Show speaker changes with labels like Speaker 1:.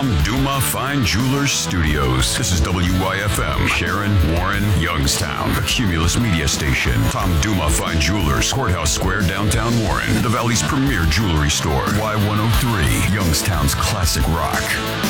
Speaker 1: Tom Duma Fine Jewelers Studios. This is WYFM, Sharon, Warren, Youngstown. A Cumulus Media Station. Tom Duma Fine Jewelers, Courthouse Square, downtown Warren. The Valley's premier jewelry store. Y103, Youngstown's classic rock.